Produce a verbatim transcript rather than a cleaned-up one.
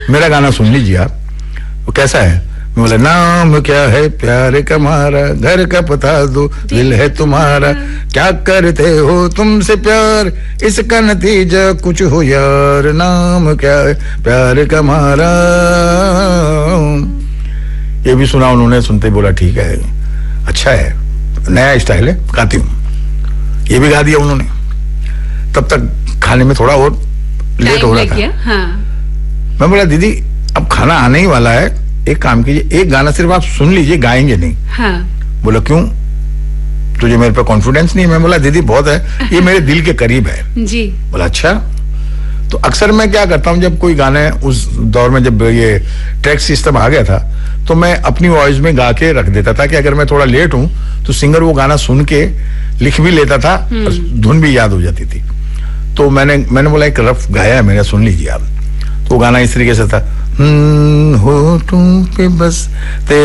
मेरा गाना सुन लीजिए आप, वो कैसा है। मैं बोला, नाम क्या है प्यार का मारा, घर का पता दो, दिल है तुम्हारा, क्या करते हो तुमसे प्यार, इसका नतीजा कुछ हो यार, नाम क्या है प्यार का मारा। ये भी सुना उन्होंने, सुनते बोला ठीक है, अच्छा है, नया स्टाइल है, गाती हूँ। ये भी गा दिया उन्होंने। तब तक खाने में थोड़ा और लेट हो रहा था। हाँ। मैं बोला, दीदी अब खाना आने ही वाला है, एक काम कीजिए, एक गाना सिर्फ आप सुन लीजिए, गाएंगे नहीं। हाँ। बोला, क्यों, तुझे मेरे पे कॉन्फिडेंस नहीं है? मैं बोला, दीदी बहुत है, ये मेरे दिल के करीब है। जी। बोला, अच्छा। तो अक्सर मैं क्या करता हूँ, जब कोई गाने, उस दौर में जब ये ट्रैक सिस्टम आ गया था, तो मैं अपनी वॉइस में गा के रख देता था कि अगर मैं थोड़ा लेट हूं तो सिंगर वो गाना सुन के लिख भी लेता था और धुन भी याद हो जाती थी। तो मैंने मैंने बोला, एक रफ गाया है मेरा, सुन लीजिए आप। तो गाना इस तरीके से था, होठों पे बस